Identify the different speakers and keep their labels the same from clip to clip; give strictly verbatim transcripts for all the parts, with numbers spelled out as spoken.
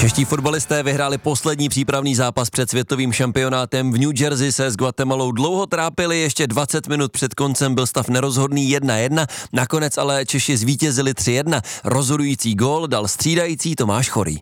Speaker 1: Čeští fotbalisté vyhráli poslední přípravný zápas před světovým šampionátem v New Jersey se s Guatemalou. Dlouho trápili, ještě dvacet minut před koncem byl stav nerozhodný jedna jedna, nakonec ale Češi zvítězili tři jedna. Rozhodující gól dal střídající Tomáš Chorý.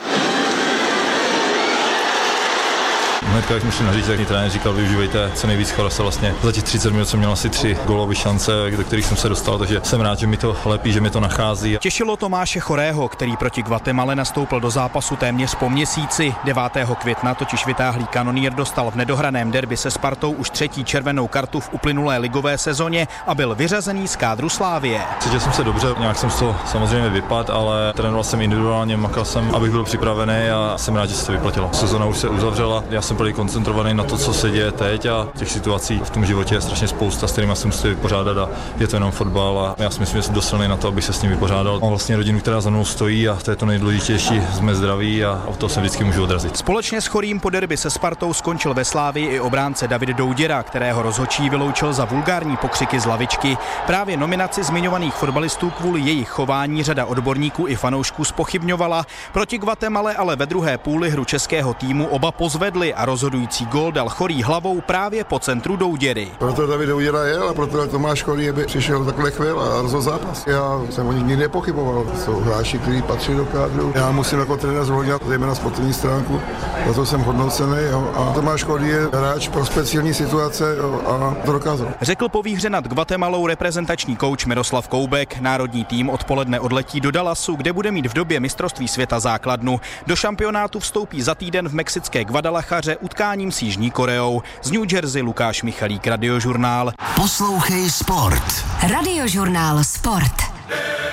Speaker 2: Hnedka, jak jsme šli na hřiště, tak mi trenér říkal, využívejte co nejvíc Chorase. Vlastně za těch třicet minut jsem měl asi tři gólové šance, do kterých jsem se dostal, takže jsem rád, že mi to lepí, že mi to nachází.
Speaker 3: Těšilo Tomáše Chorého, který proti Guatemale nastoupil do zápasu téměř po měsíci. devátého května totiž vytáhlý kanonýr dostal v nedohraném derby se Spartou už třetí červenou kartu v uplynulé ligové sezóně a byl vyřazený z kádru Slávie.
Speaker 2: Cítil jsem se dobře, nějak jsem z toho samozřejmě vypadl, ale trénoval jsem individuálně, makal jsem, abych byl připravený a jsem rád, že se to vyplatilo. Sezona už se uzavřela, já jsem byl koncentrovaný na to, co se děje teď a těch situací v tom životě je strašně spousta, s kterými se musí vypořádat a je to jenom fotbal a já si myslím, že jsem dost silný na to, abych se s ním vypořádal. Mám vlastně rodinu, která za mnou stojí a to je to nejdůležitější, jsme zdraví a o to se vždycky můžu odrazit.
Speaker 3: Společně s Chorým po derby se Spartou skončil ve Slávii i obránce David Douděra, kterého rozhodčí vyloučil za vulgární pokřiky z lavičky. Právě nominaci zmiňovaných fotbalistů kvůli jejich chování řada odborníků i fanoušků zpochybňovala. Proti Guatemale ale ve druhé půli hru českého týmu oba pozvedli a rozhodující gól dal Chorý hlavou právě po centru Douděry.
Speaker 4: Proto David Douděra jel a proto Tomáš Chorý by přišel takhle chvíl a rozhodl zápas. Já jsem o nich nikdy nepochyboval. Jsou hráči, kteří patří do kádru. Já musím jako trenér zvolnit zejména sportovní stránku, za to jsem hodnocený. Jo. A Tomáš Chorý je hráč pro speciální situace, jo, a to dokázal.
Speaker 3: Řekl po výhře nad Guatemalou reprezentační kouč Miroslav Koubek. Národní tým odpoledne odletí do Dallasu, kde bude mít v době mistrovství světa základnu. Do šampionátu vstoupí za týden v mexické Guadalachaře utkáním s Jižní Koreou. Z New Jersey Lukáš Michalík, Radiožurnál.
Speaker 5: Poslouchej Sport.
Speaker 6: Radiožurnál Sport.